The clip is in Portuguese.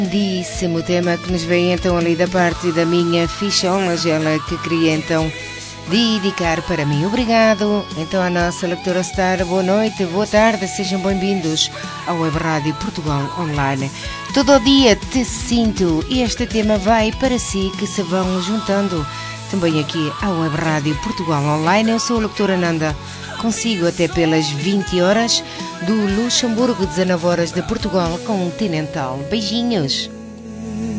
Lindíssimo tema que nos vem então ali da parte da minha ficholas, ela que queria então dedicar para mim. Obrigado. Então a nossa leitora Star, boa noite, boa tarde, sejam bem-vindos ao Web Rádio Portugal Online. Todo o dia te sinto e este tema vai para si que se vão juntando também aqui ao Web Rádio Portugal Online. Eu sou a leitora Nanda, consigo até pelas 20 horas do Luxemburgo, 19 horas de Portugal Continental. Beijinhos.